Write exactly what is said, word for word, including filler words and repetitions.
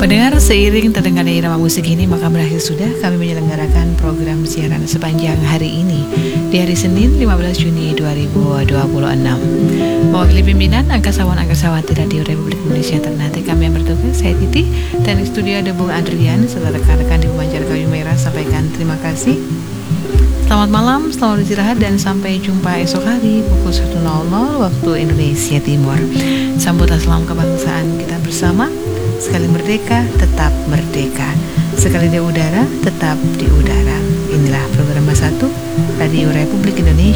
Pendengar, seiring terdengarnya irama musik ini, maka berakhir sudah kami menyelenggarakan program siaran sepanjang hari ini di hari Senin lima belas Juni dua ribu dua puluh enam. Mewakili pimpinan angkasawan-angkasawati Radio Republik Indonesia Ternate, kami yang bertugas, saya Titi, teknik studio ada Bung Adrian, serta rekan-rekan di Pemancar Kayu Merah sampaikan terima kasih. Selamat malam, selamat istirahat, dan sampai jumpa esok hari pukul satu nol nol waktu Indonesia Timur. Sambutlah salam kebangsaan kita bersama. Sekali merdeka, tetap merdeka. Sekali di udara, tetap di udara. Inilah program satu Radio Republik Indonesia